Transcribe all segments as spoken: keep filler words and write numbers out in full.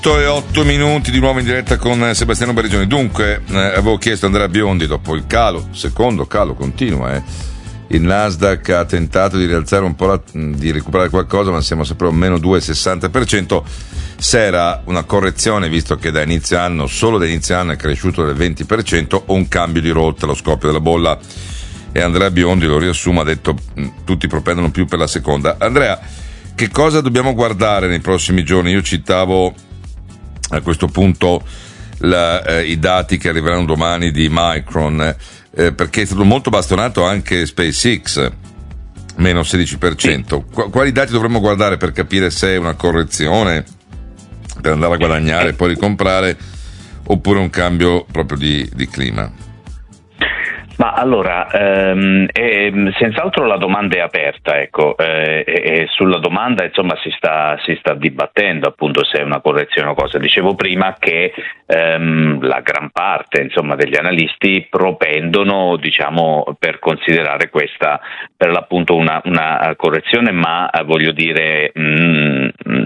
e otto minuti di nuovo in diretta con Sebastiano Barrigioni. Dunque, eh, avevo chiesto a Andrea Biondi, dopo il calo, secondo calo continua, eh, il Nasdaq ha tentato di rialzare un po', la, di recuperare qualcosa, ma siamo sempre a un meno due virgola sessanta per cento. Se era una correzione, visto che da inizio anno, solo da inizio anno è cresciuto del venti per cento, o un cambio di rotta, lo scoppio della bolla. E Andrea Biondi, lo riassumo, ha detto tutti propendono più per la seconda. Andrea, che cosa dobbiamo guardare nei prossimi giorni? Io citavo a questo punto la, eh, i dati che arriveranno domani di Micron, eh, perché è stato molto bastonato anche SpaceX, meno sedici per cento. Qu- quali dati dovremmo guardare per capire se è una correzione, per andare a guadagnare e poi ricomprare, oppure un cambio proprio di, di clima? Ma allora, ehm, eh, senz'altro la domanda è aperta, ecco, eh, e sulla domanda insomma si sta, si sta dibattendo appunto se è una correzione o cosa. Dicevo prima che ehm, la gran parte insomma degli analisti propendono, diciamo, per considerare questa per l'appunto una, una correzione, ma eh, voglio dire mh, mh,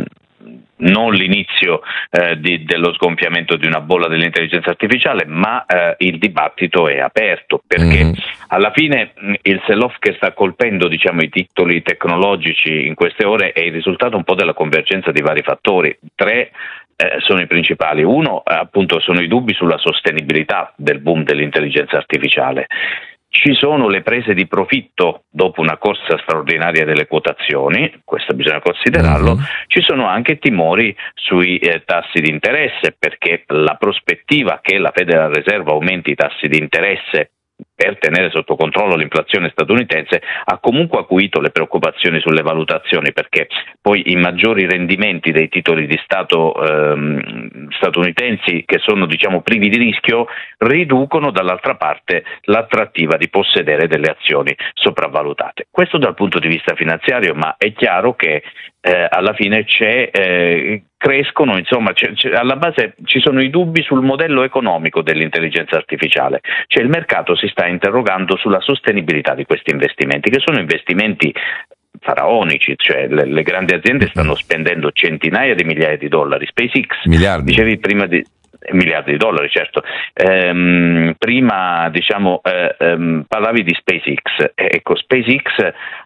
non l'inizio eh, di, dello sgonfiamento di una bolla dell'intelligenza artificiale, ma eh, il dibattito è aperto, perché mm-hmm. alla fine mh, il sell-off che sta colpendo, diciamo, i titoli tecnologici in queste ore è il risultato un po' della convergenza di vari fattori. Tre eh, sono i principali. Uno, eh, appunto, sono i dubbi sulla sostenibilità del boom dell'intelligenza artificiale. Ci sono le prese di profitto dopo una corsa straordinaria delle quotazioni, questo bisogna considerarlo. Uh-huh. Ci sono anche timori sui eh, tassi di interesse, perché la prospettiva che la Federal Reserve aumenti i tassi di interesse per tenere sotto controllo l'inflazione statunitense ha comunque acuito le preoccupazioni sulle valutazioni, perché poi i maggiori rendimenti dei titoli di Stato ehm, statunitensi, che sono, diciamo, privi di rischio, riducono dall'altra parte l'attrattiva di possedere delle azioni sopravvalutate. Questo dal punto di vista finanziario, ma è chiaro che eh, alla fine c'è eh, crescono, insomma, c'è, c'è, alla base ci sono i dubbi sul modello economico dell'intelligenza artificiale, cioè il mercato si sta interrogando sulla sostenibilità di questi investimenti, che sono investimenti faraonici, cioè le, le grandi aziende stanno spendendo centinaia di migliaia di dollari. SpaceX, miliardi. Dicevi prima di miliardi di dollari, certo. Ehm, prima, diciamo, eh, ehm, parlavi di SpaceX. Ecco, SpaceX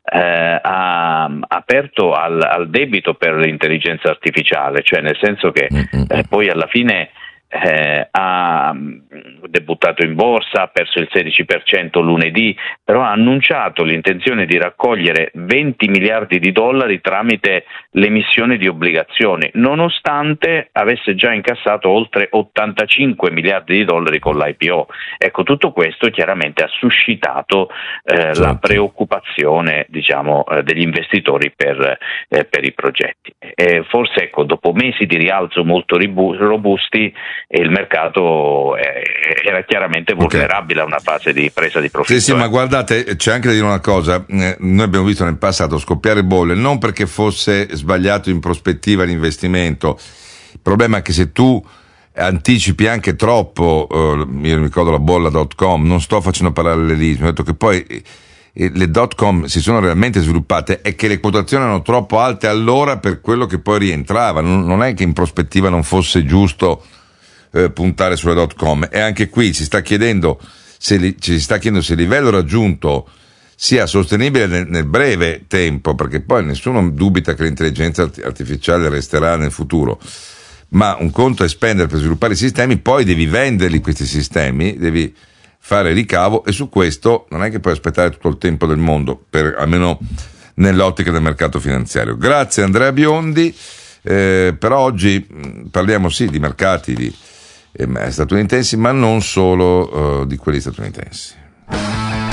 eh, ha aperto al, al debito per l'intelligenza artificiale, cioè nel senso che eh, poi alla fine Eh, ha debuttato in borsa, ha perso il sedici per cento lunedì, però ha annunciato l'intenzione di raccogliere venti miliardi di dollari tramite l'emissione di obbligazioni, nonostante avesse già incassato oltre ottantacinque miliardi di dollari con l'I P O. Ecco, tutto questo chiaramente ha suscitato eh, la preoccupazione, diciamo, eh, degli investitori per, eh, per i progetti. E forse, ecco, dopo mesi di rialzo molto ribu- robusti, e il mercato era chiaramente vulnerabile okay. a una fase di presa di profitto. Sì, sì, ma guardate, c'è anche da dire una cosa, eh, noi abbiamo visto nel passato scoppiare bolle, non perché fosse sbagliato in prospettiva l'investimento, il problema è che se tu anticipi anche troppo, eh, io mi ricordo la bolla dot com, non sto facendo parallelismi, ho detto che poi eh, le dot com si sono realmente sviluppate e che le quotazioni erano troppo alte allora per quello che poi rientrava, non, non è che in prospettiva non fosse giusto Eh, puntare sulle dot com. E anche qui si sta chiedendo se li, ci si sta chiedendo se il livello raggiunto sia sostenibile nel, nel breve tempo, perché poi nessuno dubita che l'intelligenza artificiale resterà nel futuro, ma un conto è spendere per sviluppare i sistemi, poi devi venderli questi sistemi, devi fare ricavo, e su questo non è che puoi aspettare tutto il tempo del mondo, per, almeno nell'ottica del mercato finanziario. Grazie Andrea Biondi. Eh, però oggi mh, parliamo sì di mercati di statunitensi, ma non solo uh, di quelli statunitensi.